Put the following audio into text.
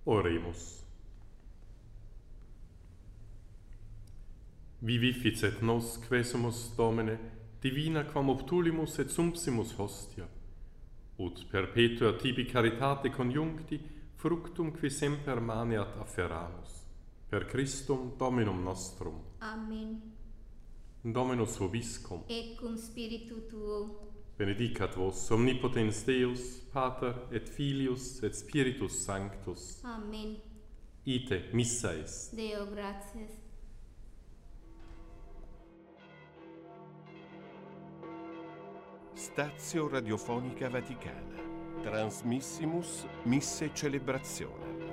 Oremus. Vivificet nos quesumus Domine, divina quam obtulimus et sumpsimus hostia, ut perpetua tibi caritate conjuncti, fructum qui semper maneat afferamus. Per Christum Dominum nostrum. Amen. Dominus vobiscum. Et cum spiritu tuo. Benedicat vos omnipotens Deus, Pater et Filius et Spiritus Sanctus. Amen. Ite missa est. Deo gratias. Stazio Radiofonica Vaticana. Transmissimus Misse Celebrationem.